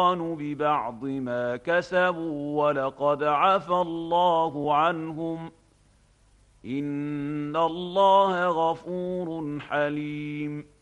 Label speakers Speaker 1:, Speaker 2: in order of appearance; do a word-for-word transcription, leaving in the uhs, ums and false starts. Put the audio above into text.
Speaker 1: ببعض ما كسبوا ولقد عفى الله عنهم إن الله غفور حليم